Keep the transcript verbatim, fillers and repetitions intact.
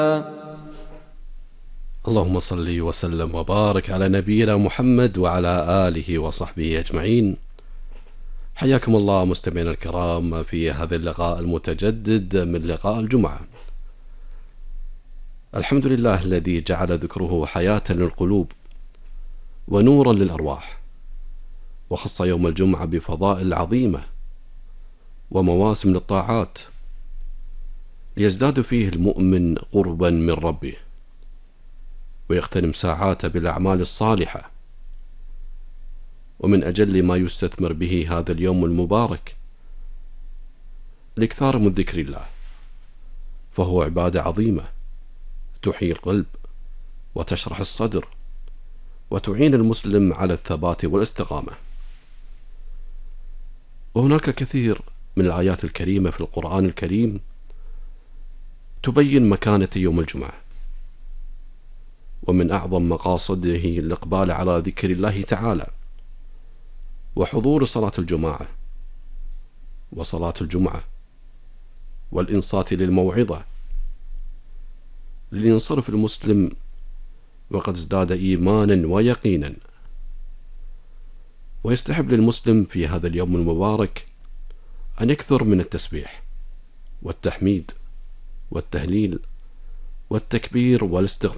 اللهم صل وسلم وبارك على نبينا محمد وعلى آله وصحبه أجمعين. حياكم الله مستمعينا الكرام في هذا اللقاء المتجدد من لقاء الجمعة. الحمد لله الذي جعل ذكره حياة للقلوب ونورا للأرواح، وخص يوم الجمعة بفضائل عظيمة ومواسم للطاعات ليزداد فيه المؤمن قربا من ربه ويغتنم ساعاته بالأعمال الصالحة. ومن أجل ما يستثمر به هذا اليوم المبارك الإكثار من ذكر الله، فهو عبادة عظيمة تحيي القلب وتشرح الصدر وتعين المسلم على الثبات والاستقامة. وهناك كثير من الآيات الكريمة في القرآن الكريم تبين مكانة يوم الجمعة، ومن أعظم مقاصده الإقبال على ذكر الله تعالى وحضور صلاة الجماعة وصلاة الجمعة والإنصات للموعظة لينصرف المسلم وقد ازداد إيمانا ويقينا. ويستحب للمسلم في هذا اليوم المبارك أن يكثر من التسبيح والتحميد والتهليل والتكبير والاستغفار